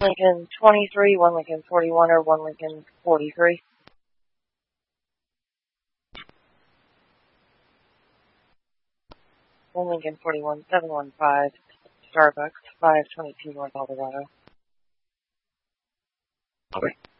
Lincoln 23, 1 Lincoln 41, or 1 Lincoln 43. One Lincoln 41, 715, Starbucks, 522 North Eldorado. Okay.